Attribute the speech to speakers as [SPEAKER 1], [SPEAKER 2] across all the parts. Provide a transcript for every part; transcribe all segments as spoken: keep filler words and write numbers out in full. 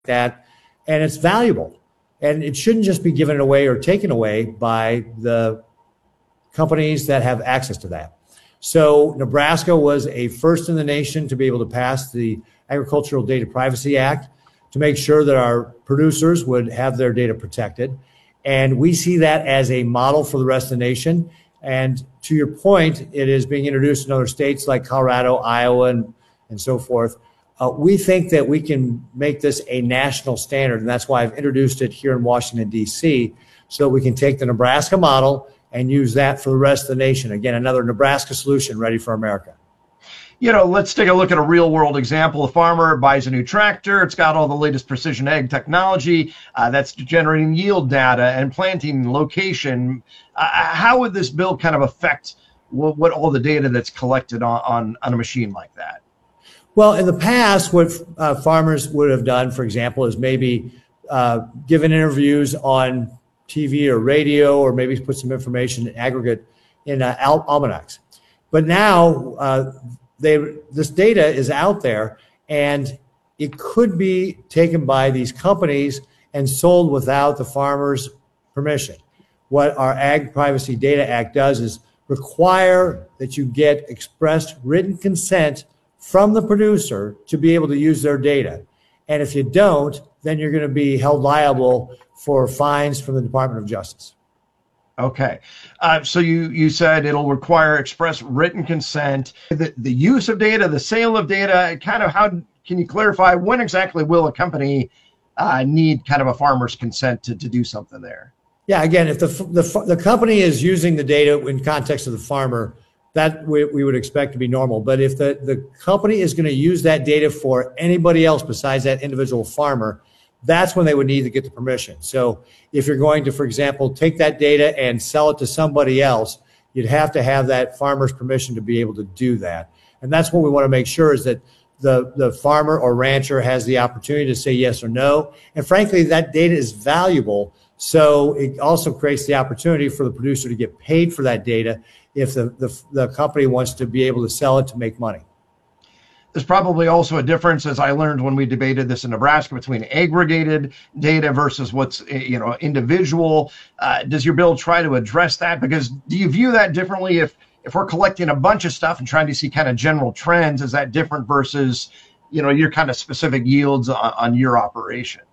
[SPEAKER 1] that, and it's valuable. And it shouldn't just be given away or taken away by the companies that have access to that. So Nebraska was a first in the nation to be able to pass the Agricultural Data Privacy Act to make sure that our producers would have their data protected. And we see that as a model for the rest of the nation. And to your point, it is being introduced in other states like Colorado, Iowa, and, and so forth. Uh, we think that we can make this a national standard, and that's why I've introduced it here in Washington, D C, so that we can take the Nebraska model and use that for the rest of the nation. Again, another Nebraska solution ready for America.
[SPEAKER 2] You know, let's take a look at a real world example. A farmer buys a new tractor. It's got all the latest precision ag technology uh, that's generating yield data and planting location. Uh, how would this bill kind of affect what, what all the data that's collected on, on, on a machine like that?
[SPEAKER 1] Well, in the past, what uh, farmers would have done, for example, is maybe uh, given interviews on T V or radio, or maybe put some information in aggregate in uh, al- almanacs. But now, uh, They, this data is out there, and it could be taken by these companies and sold without the farmer's permission. What our Ag Privacy Data Act does is require that you get expressed written consent from the producer to be able to use their data. And if you don't, then you're going to be held liable for fines from the Department of Justice.
[SPEAKER 2] Okay. Uh, so you, you said it'll require express written consent. The, the use of data, the sale of data, kind of how can you clarify when exactly will a company uh, need kind of a farmer's consent to, to do something there?
[SPEAKER 1] Yeah, again, if the, the the company is using the data in context of the farmer, that we, we would expect to be normal. But if the, the company is going to use that data for anybody else besides that individual farmer, that's when they would need to get the permission. So if you're going to, for example, take that data and sell it to somebody else, you'd have to have that farmer's permission to be able to do that. And that's what we want to make sure is that the, the farmer or rancher has the opportunity to say yes or no. And frankly, that data is valuable. So it also creates the opportunity for the producer to get paid for that data if the, the, the company wants to be able to sell it to make money.
[SPEAKER 2] There's probably also a difference, as I learned when we debated this in Nebraska, between aggregated data versus what's, you know, individual. Uh, does your bill try to address that? Because do you view that differently? If if we're collecting a bunch of stuff and trying to see kind of general trends, is that different versus, you know, your kind of specific yields on, on your operation?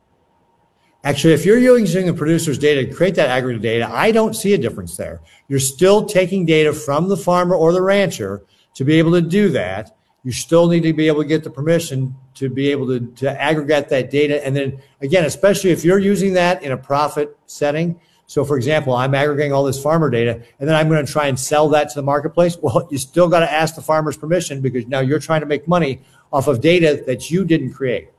[SPEAKER 1] Actually, if you're using the producer's data to create that aggregate data, I don't see a difference there. You're still taking data from the farmer or the rancher to be able to do that. You still need to be able to get the permission to be able to, to aggregate that data. And then again, especially if you're using that in a profit setting. So for example, I'm aggregating all this farmer data and then I'm going to try and sell that to the marketplace. Well, you still got to ask the farmer's permission because now you're trying to make money off of data that you didn't create.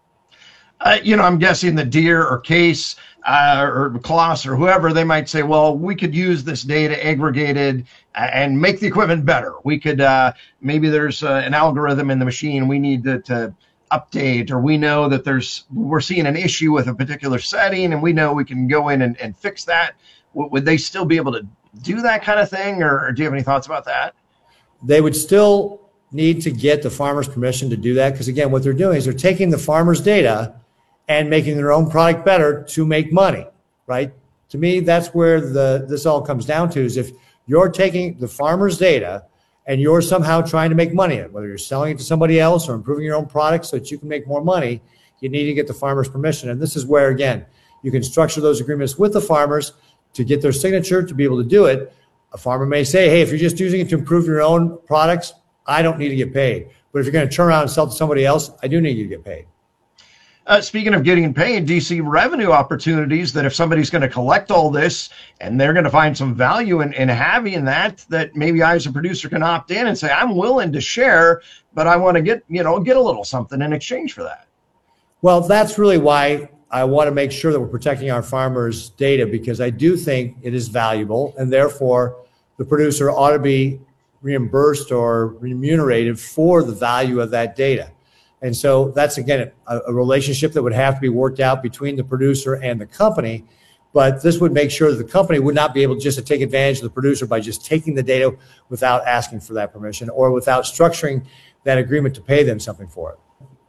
[SPEAKER 2] Uh, you know, I'm guessing the Deere or Case uh, or Kloss or whoever, they might say, well, we could use this data aggregated and make the equipment better. We could, uh, maybe there's uh, an algorithm in the machine we need to, to update, or we know that there's, we're seeing an issue with a particular setting and we know we can go in and, and fix that. W- would they still be able to do that kind of thing? Or, or do you have any thoughts about that?
[SPEAKER 1] They would still need to get the farmer's permission to do that. Because again, what they're doing is they're taking the farmer's data and making their own product better to make money, right? To me, that's where the this all comes down to, is if you're taking the farmer's data and you're somehow trying to make money, whether you're selling it to somebody else or improving your own product so that you can make more money, you need to get the farmer's permission. And this is where, again, you can structure those agreements with the farmers to get their signature to be able to do it. A farmer may say, hey, if you're just using it to improve your own products, I don't need to get paid. But if you're going to turn around and sell to somebody else, I do need you to get paid.
[SPEAKER 2] Uh, speaking of getting paid, do you see revenue opportunities that if somebody's going to collect all this and they're going to find some value in, in having that, that maybe I as a producer can opt in and say, I'm willing to share, but I want to get, you know, get a little something in exchange for that?
[SPEAKER 1] Well, that's really why I want to make sure that we're protecting our farmers' data, because I do think it is valuable, and therefore the producer ought to be reimbursed or remunerated for the value of that data. And so that's, again, a, a relationship that would have to be worked out between the producer and the company. But this would make sure that the company would not be able just to take advantage of the producer by just taking the data without asking for that permission or without structuring that agreement to pay them something for it.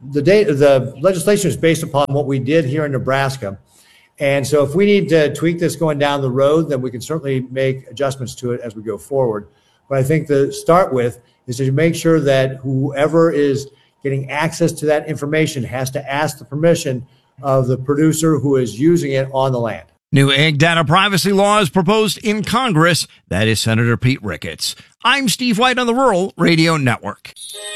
[SPEAKER 1] the data, the legislation is based upon what we did here in Nebraska. And so if we need to tweak this going down the road, then we can certainly make adjustments to it as we go forward. But I think to start with is to make sure that whoever is getting access to that information has to ask the permission of the producer who is using it on the land.
[SPEAKER 3] New ag data privacy law is proposed in Congress. That is Senator Pete Ricketts. I'm Steve White on the Rural Radio Network.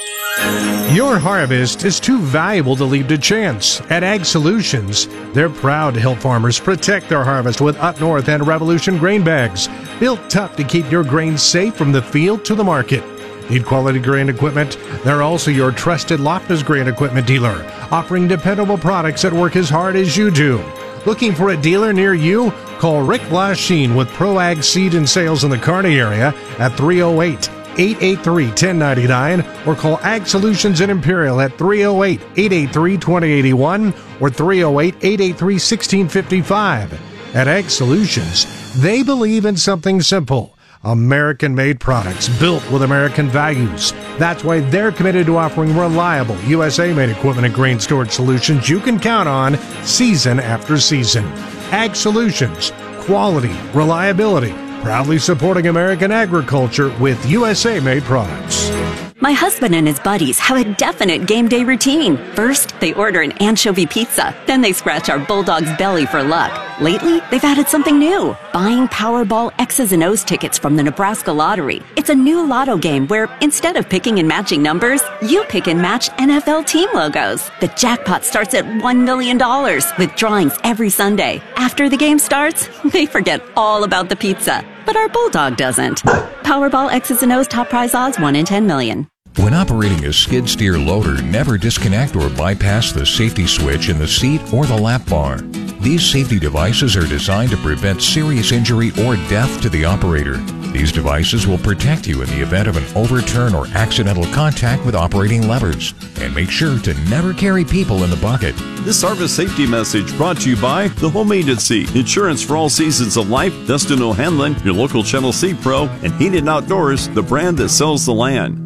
[SPEAKER 4] Your harvest is too valuable to leave to chance. At Ag Solutions, they're proud to help farmers protect their harvest with Up North and Revolution grain bags, built tough to keep your grain safe from the field to the market. Need quality grain equipment? They're also your trusted Loftus grain equipment dealer, offering dependable products that work as hard as you do. Looking for a dealer near you? Call Rick Lasheen with ProAg Seed and Sales in the Kearney area at three oh eight, eight eight three, one oh nine nine or call Ag Solutions in Imperial at three oh eight, eight eight three, two oh eight one or three oh eight, eight eight three, one six five five. At Ag Solutions, they believe in something simple. American-made products built with American values. That's why they're committed to offering reliable U S A-made equipment and grain storage solutions you can count on season after season. Ag Solutions, quality, reliability, proudly supporting American agriculture with U S A-made products.
[SPEAKER 5] My husband and his buddies have a definite game day routine. First, they order an anchovy pizza. Then they scratch our bulldog's belly for luck. Lately, they've added something new. Buying Powerball X's and O's tickets from the Nebraska Lottery. It's a new lotto game where, instead of picking and matching numbers, you pick and match N F L team logos. The jackpot starts at one million dollars with drawings every Sunday. After the game starts, they forget all about the pizza. But our bulldog doesn't. Powerball X's and O's top prize odds one in ten million.
[SPEAKER 6] When operating a skid steer loader, never disconnect or bypass the safety switch in the seat or the lap bar. These safety devices are designed to prevent serious injury or death to the operator. These devices will protect you in the event of an overturn or accidental contact with operating levers. And make sure to never carry people in the bucket.
[SPEAKER 7] This Harvest Safety message brought to you by the Home Agency, Insurance for All Seasons of Life, Dustin O'Hanlon, your local Channel Seed Pro, and Heated Outdoors, the brand that sells the land.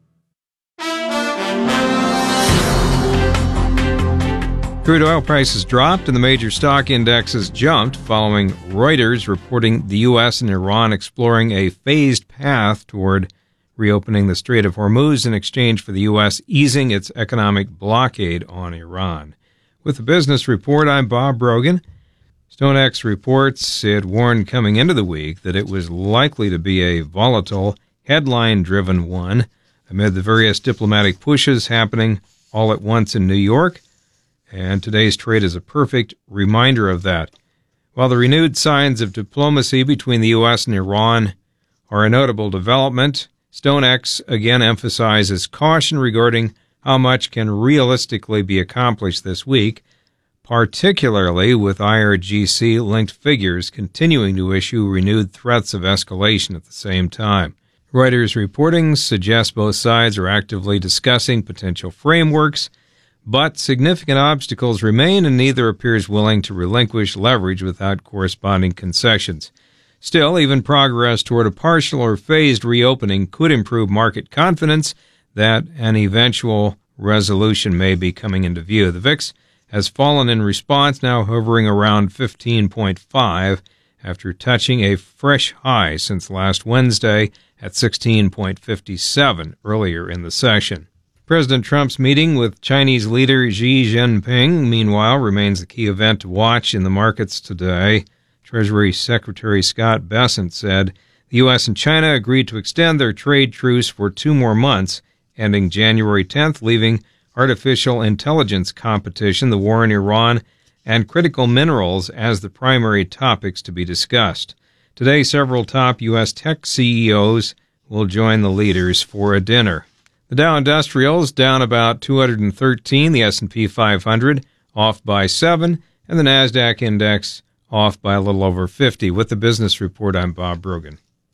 [SPEAKER 8] Crude oil prices dropped and the major stock indexes jumped following Reuters reporting the U S and Iran exploring a phased path toward reopening the Strait of Hormuz in exchange for the U S easing its economic blockade on Iran. With the business report, I'm Bob Brogan. StoneX reports it warned coming into the week that it was likely to be a volatile, headline-driven one amid the various diplomatic pushes happening all at once in New York. And today's trade is a perfect reminder of that. While the renewed signs of diplomacy between the U S and Iran are a notable development, StoneX again emphasizes caution regarding how much can realistically be accomplished this week, particularly with I R G C-linked figures continuing to issue renewed threats of escalation at the same time. Reuters reporting suggests both sides are actively discussing potential frameworks, but significant obstacles remain and neither appears willing to relinquish leverage without corresponding concessions. Still, even progress toward a partial or phased reopening could improve market confidence that an eventual resolution may be coming into view. The V I X has fallen in response, now hovering around fifteen point five after touching a fresh high since last Wednesday at sixteen point five seven earlier in the session. President Trump's meeting with Chinese leader Xi Jinping, meanwhile, remains the key event to watch in the markets today. Treasury Secretary Scott Bessent said the U S and China agreed to extend their trade truce for two more months, ending January tenth, leaving artificial intelligence competition, the war in Iran, and critical minerals as the primary topics to be discussed. Today, several top U S tech C E Os will join the leaders for a dinner. The Dow Industrials down about two hundred thirteen, the S and P five hundred off by seven, and the NASDAQ index off by a little over fifty. With the business report, I'm Bob Brogan.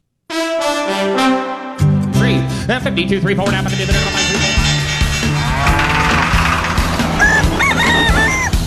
[SPEAKER 9] Three, fifty-two, three, four, now,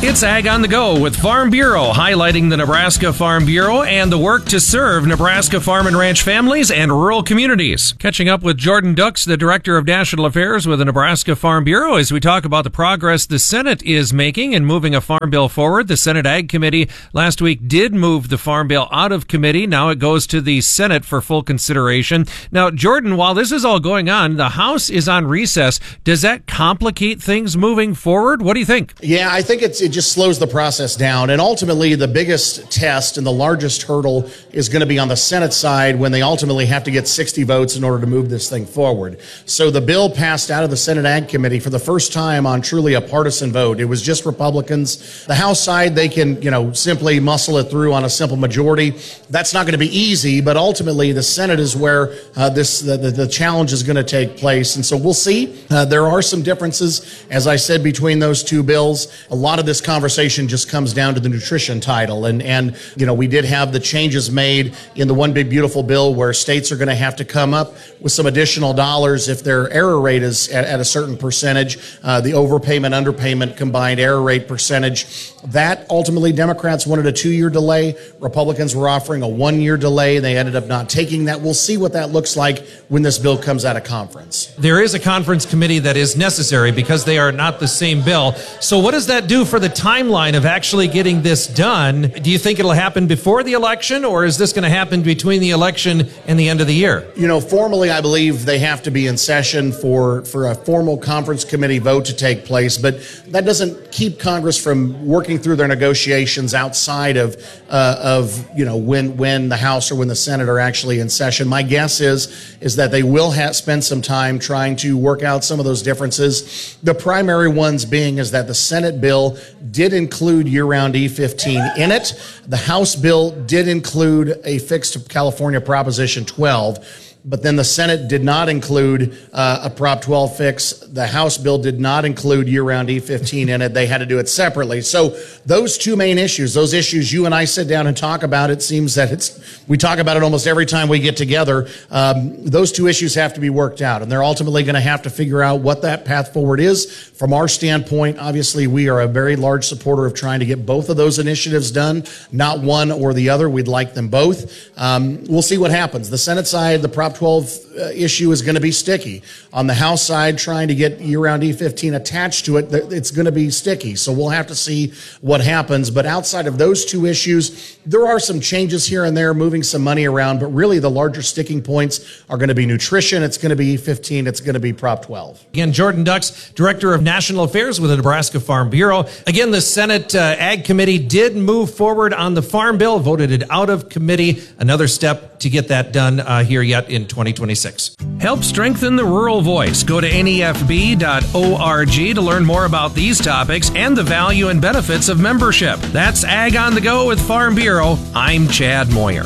[SPEAKER 8] It's Ag on the Go with Farm Bureau, highlighting the Nebraska Farm Bureau and the work to serve Nebraska farm and ranch families and rural communities. Catching up with Jordan Dux, the Director of National Affairs with the Nebraska Farm Bureau, as we talk about the progress the Senate is making in moving a farm bill forward. The Senate Ag Committee last week did move the farm bill out of committee. Now it goes to the Senate for full consideration. Now, Jordan, while this is all going on, the House is on recess. Does that complicate things moving forward? What do you think?
[SPEAKER 10] Yeah, I think it's, it just slows the process down. And ultimately, the biggest test and the largest hurdle is going to be on the Senate side when they ultimately have to get sixty votes in order to move this thing forward. So the bill passed out of the Senate Ag Committee for the first time on truly a partisan vote. It was just Republicans. The House side, they can, you know, simply muscle it through on a simple majority. That's not going to be easy, but ultimately the Senate is where uh, this the, the, the challenge is going to take place. And so we'll see. Uh, there are some differences, as I said, between those two bills. A lot of this conversation just comes down to the nutrition title. And, and you know, we did have the changes made in the One Big Beautiful Bill where states are going to have to come up with some additional dollars if their error rate is at, at a certain percentage, uh, the overpayment, underpayment combined error rate percentage. That ultimately Democrats wanted a two-year delay. Republicans were offering a one-year delay. They ended up not taking that. We'll see what that looks like when this bill comes out of conference.
[SPEAKER 11] There is a conference committee that is necessary because they are not the same bill. So what does that do for the timeline of actually getting this done? Do you think it'll happen before the election, or is this going to happen between the election and the end of the year?
[SPEAKER 10] You know, formally, I believe they have to be in session for, for a formal conference committee vote to take place, but that doesn't keep Congress from working through their negotiations outside of, uh, of you know, when, when the House or when the Senate are actually in session. My guess is, is that they will have spend some time trying to work out some of those differences. The primary ones being is that the Senate bill did include year-round E fifteen in it. The House bill did include a fix to California Proposition twelve. But then the Senate did not include uh, a Prop twelve fix. The House bill did not include year-round E fifteen in it. They had to do it separately. So those two main issues, those issues you and I sit down and talk about, it seems that it's we talk about it almost every time we get together. Um, those two issues have to be worked out, and they're ultimately going to have to figure out what that path forward is. From our standpoint, obviously, we are a very large supporter of trying to get both of those initiatives done, not one or the other. We'd like them both. Um, we'll see what happens. The Senate side, the Prop twelve uh, issue is going to be sticky. On the House side, trying to get year-round E fifteen attached to it, it's going to be sticky. So we'll have to see what happens. But outside of those two issues, there are some changes here and there, moving some money around. But really, the larger sticking points are going to be nutrition. It's going to be E fifteen. It's going to be Prop twelve.
[SPEAKER 11] Again, Jordan Dux, Director of National Affairs with the Nebraska Farm Bureau. Again, the Senate uh, Ag Committee did move forward on the Farm Bill, voted it out of committee. Another step to get that done uh, here yet in twenty twenty-six.
[SPEAKER 3] Help strengthen the rural voice. Go to N E F B dot org to learn more about these topics and the value and benefits of membership. That's Ag on the Go with Farm Bureau. I'm Chad Moyer.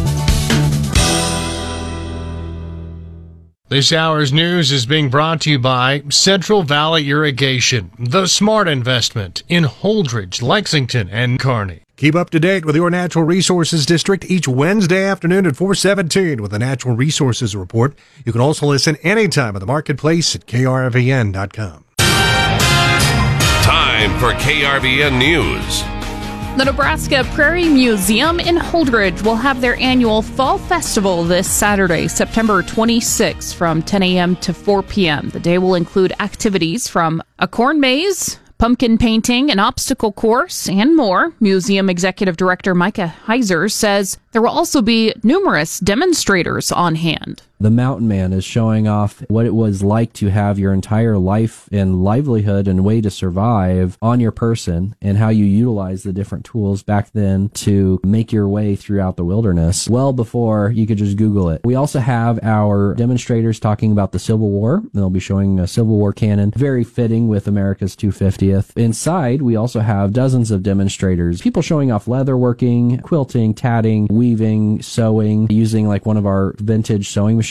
[SPEAKER 4] This hour's news is being brought to you by Central Valley Irrigation, the smart investment in Holdridge, Lexington, and Kearney. Keep up to date with your Natural Resources District each Wednesday afternoon at four seventeen with the Natural Resources Report. You can also listen anytime at the marketplace at K R V N dot com.
[SPEAKER 12] Time for K R V N News.
[SPEAKER 13] The Nebraska Prairie Museum in Holdridge will have their annual Fall Festival this Saturday, September twenty-sixth, from ten a.m. to four p.m. The day will include activities from a corn maze, pumpkin painting, an obstacle course, and more. Museum Executive Director Micah Heiser says there will also be numerous demonstrators on hand.
[SPEAKER 14] The Mountain Man is showing off what it was like to have your entire life and livelihood and way to survive on your person, and how you utilize the different tools back then to make your way throughout the wilderness, well before you could just Google it. We also have our demonstrators talking about the Civil War, and they'll be showing a Civil War cannon, very fitting with America's two hundred fiftieth. Inside, we also have dozens of demonstrators, people showing off leatherworking, quilting, tatting, weaving, sewing, using like one of our vintage sewing machines.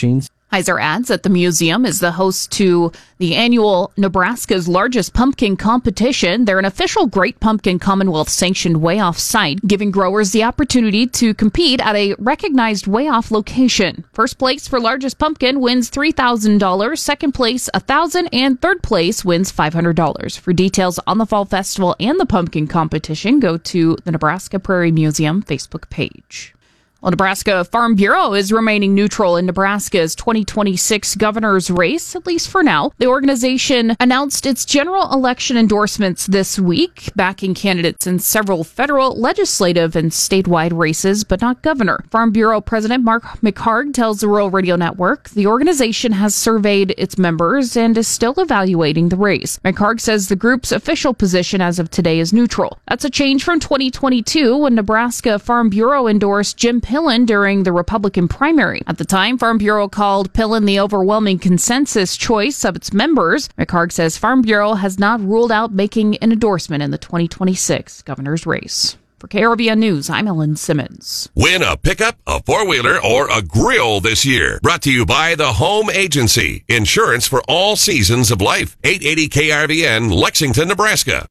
[SPEAKER 13] Heiser adds that the museum is the host to the annual Nebraska's Largest Pumpkin competition. They're an official Great Pumpkin Commonwealth sanctioned weigh-off site, giving growers the opportunity to compete at a recognized weigh-off location. First place for Largest Pumpkin wins three thousand dollars, second place one thousand dollars, and third place wins five hundred dollars. For details on the Fall Festival and the pumpkin competition, go to the Nebraska Prairie Museum Facebook page. Well, Nebraska Farm Bureau is remaining neutral in Nebraska's twenty twenty-six governor's race, at least for now. The organization announced its general election endorsements this week, backing candidates in several federal, legislative, and statewide races, but not governor. Farm Bureau President Mark McHargue tells the Rural Radio Network the organization has surveyed its members and is still evaluating the race. McHargue says the group's official position as of today is neutral. That's a change from twenty twenty-two when Nebraska Farm Bureau endorsed Jim Pillen during the Republican primary. At the time, Farm Bureau called Pillen the overwhelming consensus choice of its members. McHargue says Farm Bureau has not ruled out making an endorsement in the twenty twenty-six governor's race. For K R B N News, I'm Ellen Simmons.
[SPEAKER 12] Win a pickup, a four-wheeler, or a grill this year. Brought to you by the Home Agency. Insurance for all seasons of life. eight eighty K R V N, Lexington, Nebraska.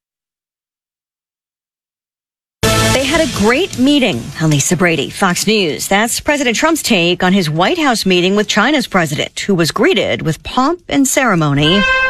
[SPEAKER 15] They had a great meeting. Lisa Brady, Fox News. That's President Trump's take on his White House meeting with China's president, who was greeted with pomp and ceremony.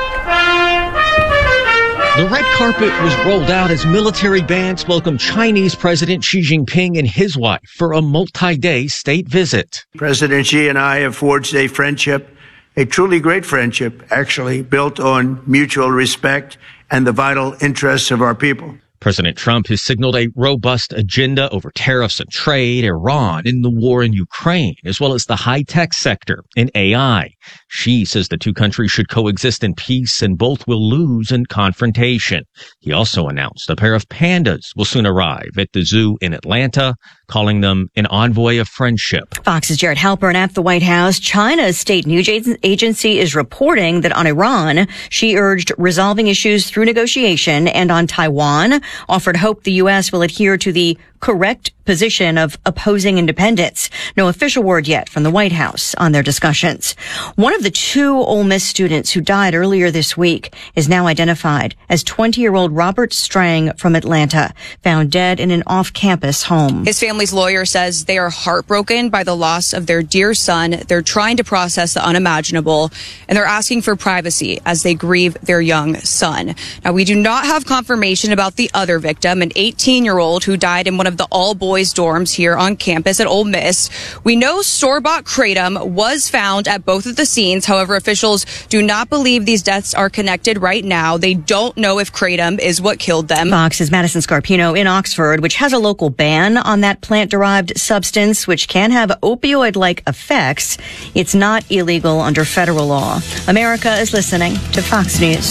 [SPEAKER 16] The red carpet was rolled out as military bands welcomed Chinese President Xi Jinping and his wife for a multi-day state visit.
[SPEAKER 17] President Xi and I have forged a friendship, a truly great friendship, actually, built on mutual respect and the vital interests of our people.
[SPEAKER 16] President Trump has signaled a robust agenda over tariffs and trade, Iran, and the war in Ukraine, as well as the high-tech sector and A I. Xi says the two countries should coexist in peace and both will lose in confrontation. He also announced a pair of pandas will soon arrive at the zoo in Atlanta, calling them an envoy of friendship.
[SPEAKER 15] Fox's Jared Halpern at the White House. China's state news agency is reporting that on Iran, Xi urged resolving issues through negotiation, and on Taiwan, offered hope the U S will adhere to the correct position of opposing independence. No official word yet from the White House on their discussions. One of the two Ole Miss students who died earlier this week is now identified as twenty-year-old Robert Strang from Atlanta, found dead in an off-campus home.
[SPEAKER 18] His family's lawyer says they are heartbroken by the loss of their dear son. They're trying to process the unimaginable, and they're asking for privacy as they grieve their young son. Now, we do not have confirmation about the other victim, an eighteen-year-old who died in one of the all-boys dorms here on campus at Ole Miss. We know store-bought kratom was found at both of the scenes. However, officials do not believe these deaths are connected right now. They don't know if kratom is what killed them.
[SPEAKER 15] Fox's Madison Scarpino in Oxford, which has a local ban on that plant-derived substance, which can have opioid-like effects. It's not illegal under federal law. America is listening to Fox News.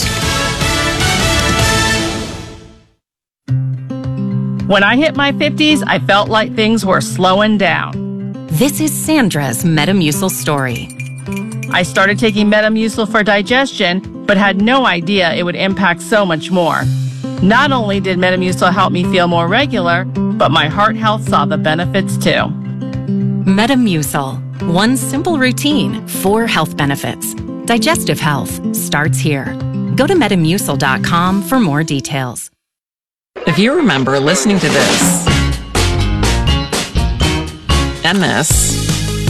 [SPEAKER 19] When I hit my fifties, I felt like things were slowing down.
[SPEAKER 5] This is Sandra's Metamucil story.
[SPEAKER 19] I started taking Metamucil for digestion, but had no idea it would impact so much more. Not only did Metamucil help me feel more regular, but my heart health saw the benefits too.
[SPEAKER 5] Metamucil. One simple routine, four health benefits. Digestive health starts here. Go to metamucil dot com for more details.
[SPEAKER 20] If you remember listening to this, and this,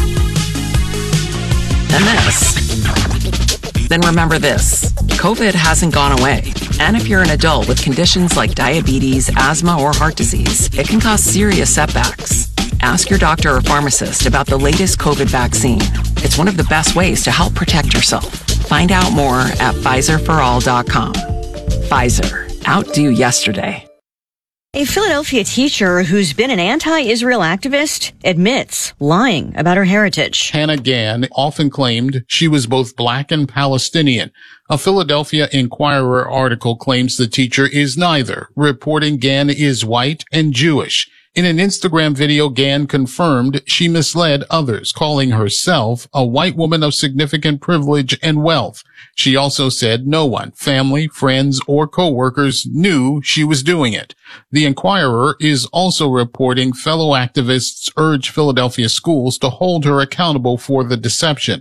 [SPEAKER 20] and this, then remember this. COVID hasn't gone away. And if you're an adult with conditions like diabetes, asthma, or heart disease, it can cause serious setbacks. Ask your doctor or pharmacist about the latest COVID vaccine. It's one of the best ways to help protect yourself. Find out more at Pfizer for all dot com. Pfizer. Outdo yesterday.
[SPEAKER 15] A Philadelphia teacher who's been an anti-Israel activist admits lying about her heritage.
[SPEAKER 21] Hannah Gann often claimed she was both black and Palestinian. A Philadelphia Inquirer article claims the teacher is neither, reporting Gann is white and Jewish. In an Instagram video, Gann confirmed she misled others, calling herself a white woman of significant privilege and wealth. She also said no one, family, friends, or co-workers knew she was doing it. The Inquirer is also reporting fellow activists urge Philadelphia schools to hold her accountable for the deception.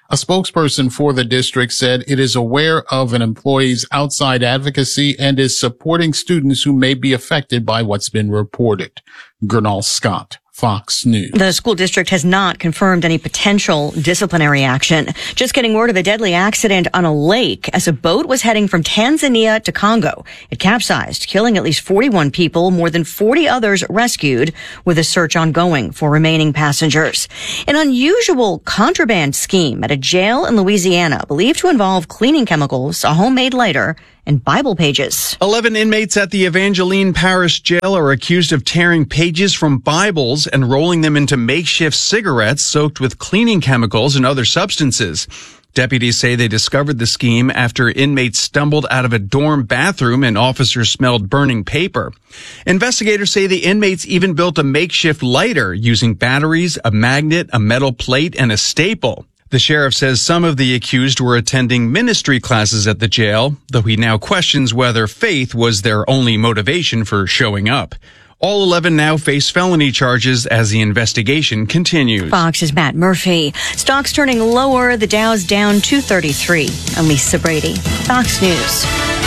[SPEAKER 21] A spokesperson for the district said it is aware of an employee's outside advocacy and is supporting students who may be affected by what's been reported. Gernal Scott, Fox News.
[SPEAKER 15] The school district has not confirmed any potential disciplinary action. Just getting word of a deadly accident on a lake as a boat was heading from Tanzania to Congo. It capsized, killing at least forty-one people, more than forty others rescued, with a search ongoing for remaining passengers. An unusual contraband scheme at a jail in Louisiana, believed to involve cleaning chemicals, a homemade lighter, and Bible pages.
[SPEAKER 2] Eleven inmates at the Evangeline Parish Jail are accused of tearing pages from Bibles and rolling them into makeshift cigarettes soaked with cleaning chemicals and other substances. Deputies say they discovered the scheme after inmates stumbled out of a dorm bathroom and officers smelled burning paper. Investigators say the inmates even built a makeshift lighter using batteries, a magnet, a metal plate, and a staple. The sheriff says some of the accused were attending ministry classes at the jail, though he now questions whether faith was their only motivation for showing up. All eleven now face felony charges as the investigation continues.
[SPEAKER 15] Fox's Matt Murphy. Stocks turning lower. The Dow's down two thirty-three. I'm Lisa Brady, Fox News.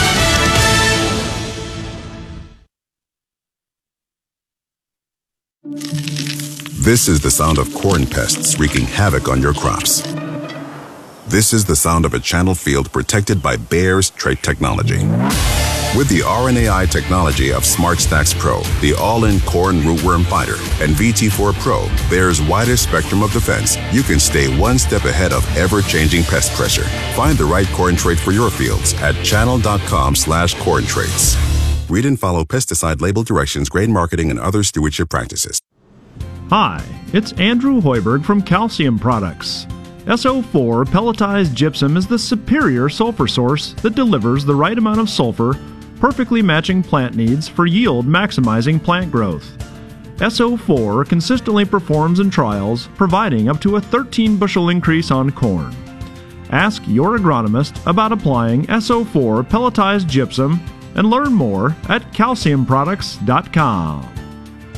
[SPEAKER 22] This is the sound of corn pests wreaking havoc on your crops. This is the sound of a channel field protected by Bayer's trait technology. With the R N A I technology of SmartStax Pro, the all-in corn rootworm fighter, and V T four Pro, Bayer's widest spectrum of defense, you can stay one step ahead of ever-changing pest pressure. Find the right corn trait for your fields at channel.com slash corn traits. Read and follow pesticide label directions, grain marketing, and other stewardship practices.
[SPEAKER 23] Hi, it's Andrew Hoiberg from Calcium Products. S O four pelletized gypsum is the superior sulfur source that delivers the right amount of sulfur, perfectly matching plant needs for yield maximizing plant growth. S O four consistently performs in trials, providing up to a thirteen bushel increase on corn. Ask your agronomist about applying S O four pelletized gypsum and learn more at calcium products dot com.